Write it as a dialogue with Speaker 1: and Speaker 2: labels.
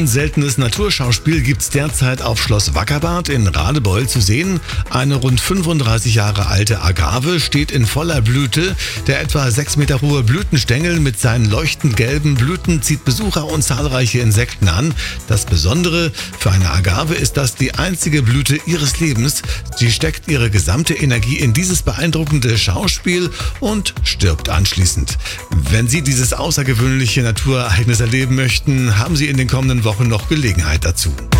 Speaker 1: Ein seltenes Naturschauspiel gibt's derzeit auf Schloss Wackerbarth in Radebeul zu sehen. Eine rund 35 Jahre alte Agave steht in voller Blüte. Der etwa 6 Meter hohe Blütenstängel mit seinen leuchtend gelben Blüten zieht Besucher und zahlreiche Insekten an. Das Besondere für eine Agave ist das die einzige Blüte ihres Lebens. Sie steckt ihre gesamte Energie in dieses beeindruckende Schauspiel und stirbt anschließend. Wenn Sie dieses außergewöhnliche Naturereignis erleben möchten, haben Sie in den kommenden Wochen noch Gelegenheit dazu.